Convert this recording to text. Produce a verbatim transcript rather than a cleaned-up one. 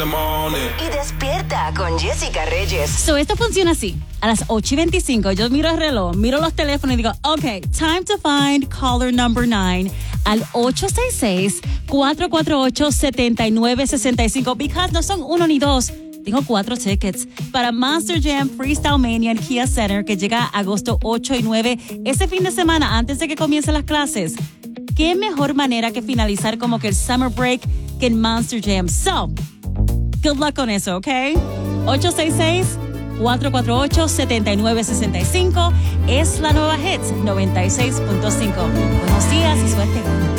Y despierta con Jessica Reyes. So, esto funciona así. A las ocho y veinticinco yo miro el reloj, miro los teléfonos y digo, ok, time to find caller number nine al ocho seis seis, cuatro cuatro ocho, siete nueve seis cinco. Because no son uno ni dos. Tengo cuatro tickets para Monster Jam Freestyle Mania en Kia Center que llega agosto ocho y nueve, ese fin de semana antes de que comiencen las clases. ¿Qué mejor manera que finalizar como que el summer break que en Monster Jam? So, good luck con eso, ¿ok? ocho seis seis, cuatro cuatro ocho, siete nueve seis cinco es la nueva Hits noventa y seis punto cinco. Buenos días y suerte.